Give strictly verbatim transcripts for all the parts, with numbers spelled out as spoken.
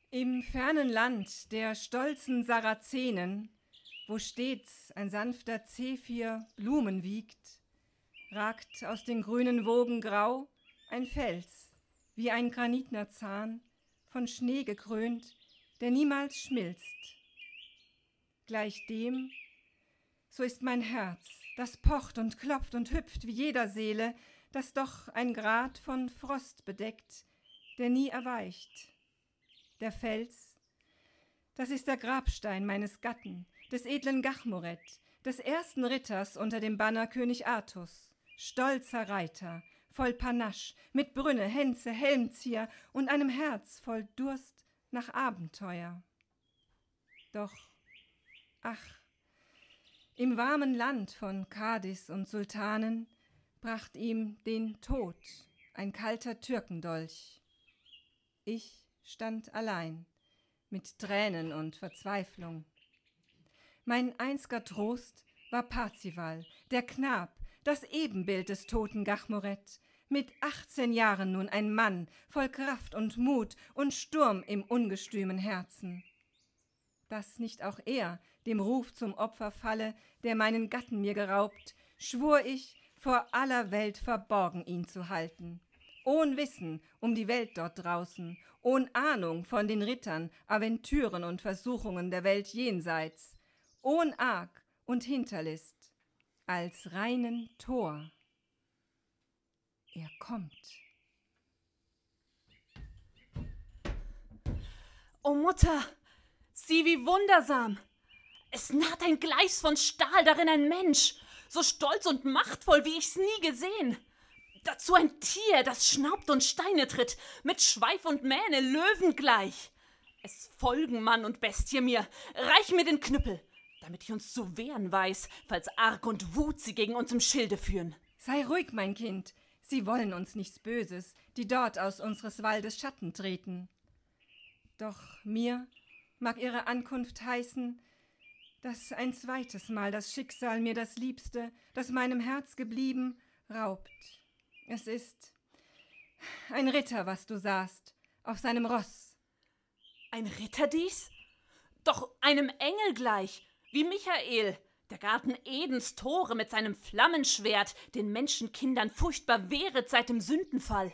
Im fernen Land der stolzen Sarazenen, wo stets ein sanfter Zephyr Blumen wiegt, ragt aus den grünen Wogen grau ein Fels, wie ein granitner Zahn, von Schnee gekrönt, der niemals schmilzt. Gleich dem, so ist mein Herz, das pocht und klopft und hüpft wie jeder Seele, das doch ein Grat von Frost bedeckt, der nie erweicht. Der Fels, das ist der Grabstein meines Gatten, des edlen Gachmoret, des ersten Ritters unter dem Banner König Artus, stolzer Reiter, voll Panache, mit Brünne, Hänze, Helmzier und einem Herz voll Durst nach Abenteuer. Doch, ach, im warmen Land von Kadis und Sultanen bracht ihm den Tod ein kalter Türkendolch. Ich stand allein, mit Tränen und Verzweiflung. Mein einziger Trost war Parzival, der Knab, das Ebenbild des toten Gachmoret, mit achtzehn Jahren nun ein Mann, voll Kraft und Mut und Sturm im ungestümen Herzen. Dass nicht auch er dem Ruf zum Opfer falle, der meinen Gatten mir geraubt, schwur ich, vor aller Welt verborgen ihn zu halten. Ohn Wissen um die Welt dort draußen, ohn Ahnung von den Rittern, Aventüren und Versuchungen der Welt jenseits, ohn Arg und Hinterlist, als reinen Tor. Er kommt. O Mutter, sieh wie wundersam! Es naht ein Gleis von Stahl, darin ein Mensch, so stolz und machtvoll, wie ich's nie gesehen. Dazu ein Tier, das schnaubt und Steine tritt, mit Schweif und Mähne Löwen gleich. Es folgen Mann und Bestie mir, reich mir den Knüppel, damit ich uns zu wehren weiß, falls Arg und Wut sie gegen uns im Schilde führen. Sei ruhig, mein Kind, sie wollen uns nichts Böses, die dort aus unseres Waldes Schatten treten. Doch mir mag ihre Ankunft heißen, dass ein zweites Mal das Schicksal mir das Liebste, das meinem Herz geblieben, raubt. Es ist ein Ritter, was du sahst, auf seinem Ross. Ein Ritter dies? Doch einem Engel gleich, wie Michael, der Garten Edens Tore mit seinem Flammenschwert den Menschenkindern furchtbar wehret seit dem Sündenfall.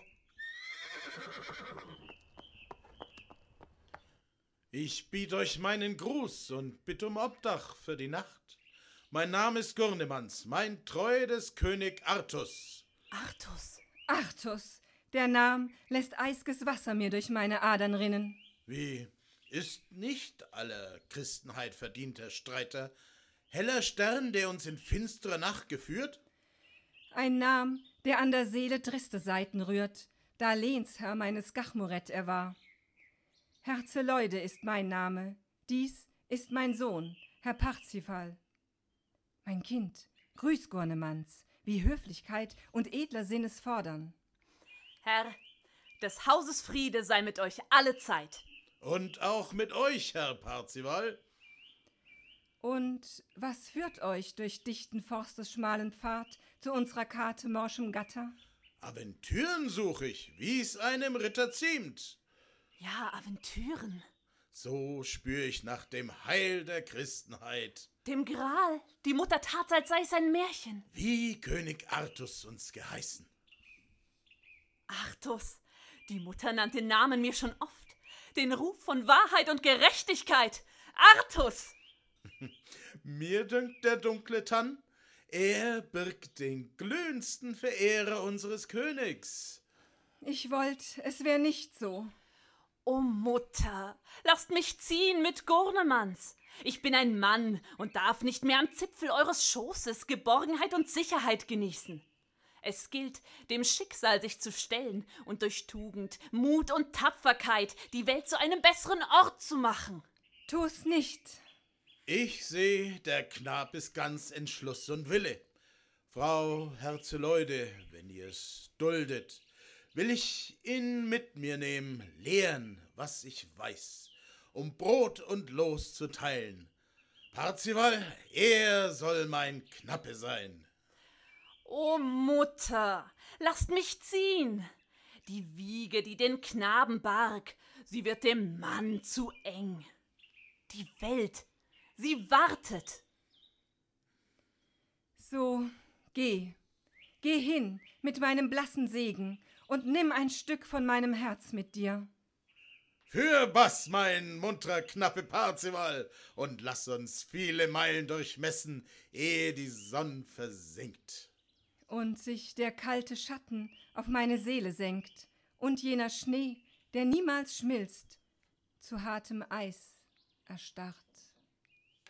Ich biet euch meinen Gruß und bitt um Obdach für die Nacht. Mein Name ist Gurnemanz, mein Treu des König Artus. Artus. Artus, der Nam lässt eisges Wasser mir durch meine Adern rinnen. Wie, ist nicht alle Christenheit verdienter Streiter heller Stern, der uns in finstere Nacht geführt? Ein Nam, der an der Seele triste Seiten rührt, da Lehnsherr meines Gachmoret er war. Herzeleude ist mein Name, dies ist mein Sohn, Herr Parzival. Mein Kind, grüß Gurnemanz, wie Höflichkeit und edler Sinn es fordern. Herr, des Hauses Friede sei mit euch alle Zeit. Und auch mit euch, Herr Parzival. Und was führt euch durch dichten Forstes schmalen Pfad zu unserer Karte morschem Gatter? Aventüren such ich, wie's einem Ritter ziemt. Ja, Aventüren. So spür ich nach dem Heil der Christenheit. Dem Gral, die Mutter tat, als sei es ein Märchen. Wie König Artus uns geheißen. Artus, die Mutter nannte den Namen mir schon oft. Den Ruf von Wahrheit und Gerechtigkeit. Artus! Mir dünkt der dunkle Tann, er birgt den glühendsten Verehrer unseres Königs. Ich wollt, es wär nicht so. O Mutter, lasst mich ziehen mit Gurnemanz. Ich bin ein Mann und darf nicht mehr am Zipfel eures Schoßes Geborgenheit und Sicherheit genießen. Es gilt, dem Schicksal sich zu stellen und durch Tugend, Mut und Tapferkeit die Welt zu einem besseren Ort zu machen. Tu's nicht. Ich seh, der Knab ist ganz Entschluss und Wille. Frau Herzeleude, wenn ihr's duldet, will ich ihn mit mir nehmen, lehren, was ich weiß, um Brot und Los zu teilen. Parzival, er soll mein Knappe sein. O Mutter, lasst mich ziehen. Die Wiege, die den Knaben barg, sie wird dem Mann zu eng. Die Welt, sie wartet. So, geh, geh hin mit meinem blassen Segen und nimm ein Stück von meinem Herz mit dir. Fürbaß, mein muntrer Knappe Parzival, und lass uns viele Meilen durchmessen, ehe die Sonn versinkt. Und sich der kalte Schatten auf meine Seele senkt und jener Schnee, der niemals schmilzt, zu hartem Eis erstarrt.